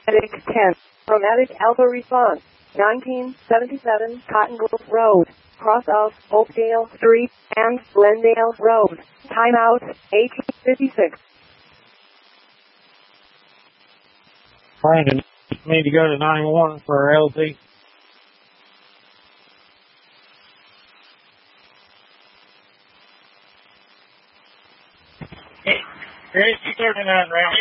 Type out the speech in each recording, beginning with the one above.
Medic 10. Chromatic Alpha response. 1977 Cottonwood Road. Cross of Oakdale Street and Glendale Road. Timeout 1856. Brandon, need to go to 911 for LZ. Here's 239 round.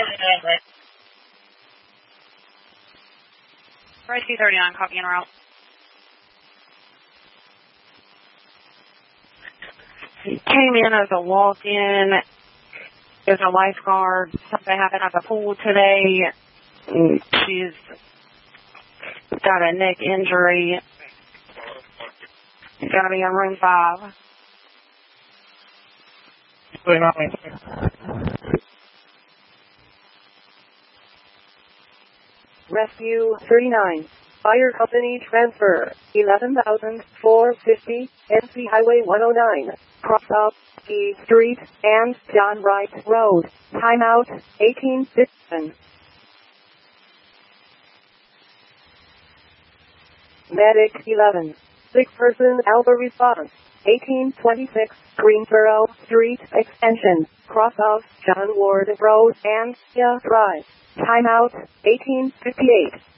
Right, 239, copy en route. He came in as a walk-in. There's a lifeguard. Something happened at the pool today. She's got a neck injury. She's got to be in room 5. Rescue 39. Fire Company transfer. 11,450 NC Highway 109. Cross of E Street and John Wright Road. Timeout 1857. Medic 11. 6-person Alpha response. 1826 Greensboro Street extension. Cross of John Ward Road and Drive. Timeout 1858.